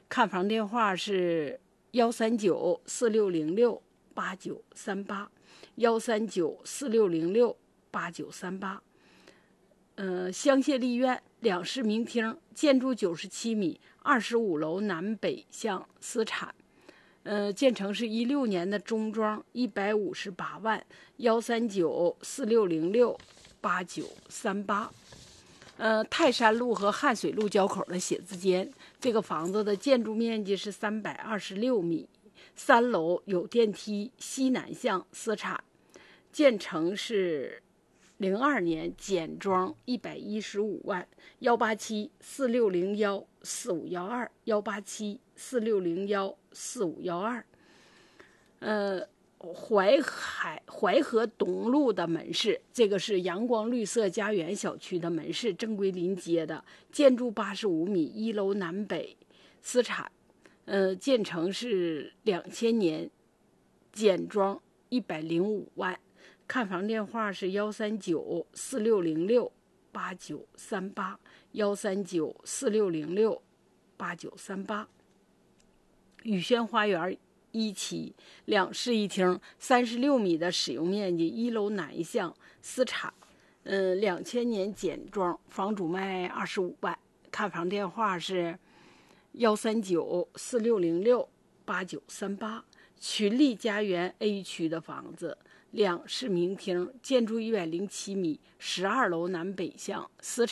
看房电话是139-4606-8938，139-4606-8938。香榭丽苑两室明厅，建筑97米，25楼南北向私产。建成是16年的中装，158万，139-4606-8938。泰山路和汉水路交口的写字间，这个房子的建筑面积是326米，3楼有电梯，西南向私产。建成是02年，简装115万，187-460-4512，187-460-4512。淮河东路的门市，这个是阳光绿色家园小区的门市，正规临街的，建筑85米，1楼南北私产。建成是2000年，简装105万。看房电话是139-4606-8938，139-4606-8938。宇轩花园1期2室1厅，36米的使用面积，1楼南向私产。2000年简装，房主卖25万。看房电话是139-4606-8938。群力家园 A 区的房子，2室明厅，建筑107米，12楼南北向私产。